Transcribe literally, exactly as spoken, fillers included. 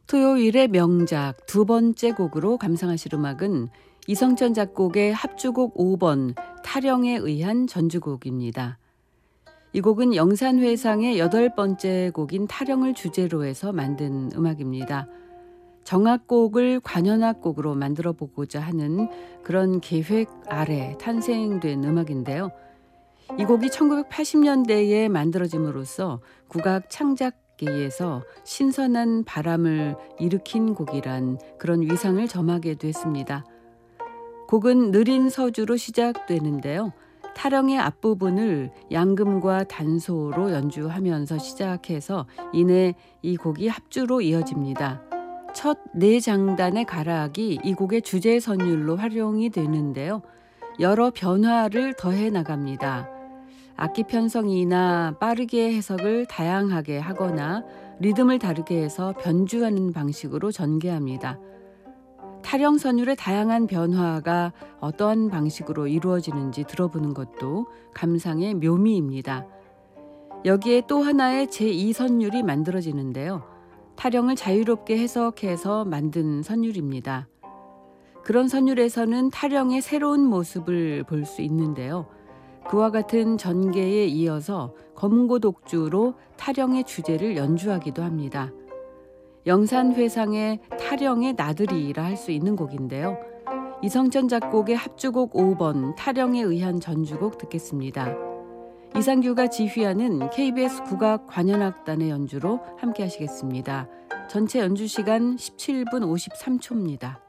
토요일의 명작 두 번째 곡으로 감상하실 음악은 이성천 작곡의 합주곡 오 번 타령에 의한 전주곡입니다. 이 곡은 영산회상의 여덟 번째 곡인 타령을 주제로 해서 만든 음악입니다. 정악곡을 관현악곡으로 만들어 보고자 하는 그런 계획 아래 탄생된 음악인데요. 이 곡이 천구백팔십 년대에 만들어짐으로써 국악 창작계에서 신선한 바람을 일으킨 곡이란 그런 위상을 점하게 됐습니다. 곡은 느린 서주로 시작되는데요. 타령의 앞부분을 양금과 단소로 연주하면서 시작해서 이내 이 곡이 합주로 이어집니다. 첫 네 장단의 가락이 이 곡의 주제 선율로 활용이 되는데요. 여러 변화를 더해 나갑니다. 악기 편성이나 빠르게 해석을 다양하게 하거나 리듬을 다르게 해서 변주하는 방식으로 전개합니다. 타령 선율의 다양한 변화가 어떠한 방식으로 이루어지는지 들어보는 것도 감상의 묘미입니다. 여기에 또 하나의 제이 선율이 만들어지는데요. 타령을 자유롭게 해석해서 만든 선율입니다. 그런 선율에서는 타령의 새로운 모습을 볼 수 있는데요. 그와 같은 전개에 이어서 검고 독주로 타령의 주제를 연주하기도 합니다. 영산회상의 타령의 나들이라 할 수 있는 곡인데요. 이성천 작곡의 합주곡 오 번 타령에 의한 전주곡 듣겠습니다. 이상규가 지휘하는 케이비에스 국악 관현악단의 연주로 함께 하시겠습니다. 전체 연주 시간 십칠 분 오십삼 초입니다.